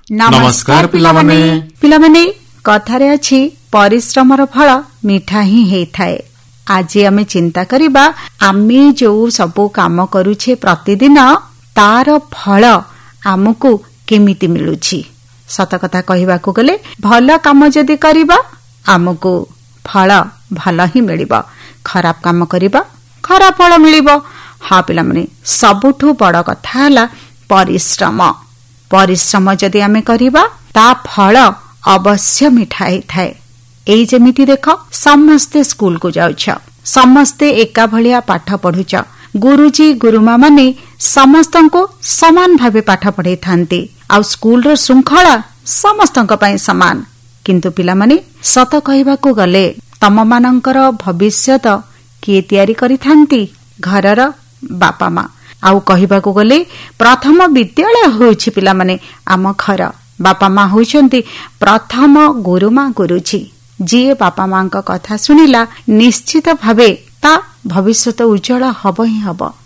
नमस्कार पिलामाने। पिलामाने कथारे अछि परिश्रमर फल मिठा ही हेइथाए। आज आमे चिंता करिबा आमे जो सबो काम करूछे प्रतिदिन तार फल आमको केमिति मिलुछि। सत कथा कहिबाकू गले भल काम जदि करिबा आमको फल भल ही मिलिबा, खराब काम करिबा खराब फल मिलिबा। हा पिलामाने सबुठु बड़ कथा हला परिश्रम। परिश्रम जदि आमे करिबा ता फल अवश्य मिठा हेइथाए। एई जेमिति देख समस्ते स्कूल को जाउछ, समस्ते एका भलिया पाठ पढुछ, गुरुजी गुरुमा माने समस्तंको समान भावे पाठ पढाई थांती आ स्कूल रो श्रृंखला समस्तंक पई समान। किंतु पिलामाने सत कहिबाकू गले तम मानंकर भविष्यत किए तयारी करि थांती? घरर बापा माँ। आउ कहिबाकू गले प्रथम विद्यालय होउछि पिलामाने आम घर। बापा माँ होउछंती प्रथम गुरुमा गुरुजी। जिए बापा माँ का कथा सुनिला निश्चित भावे ता भविष्यत उज्जवल हब ही हब।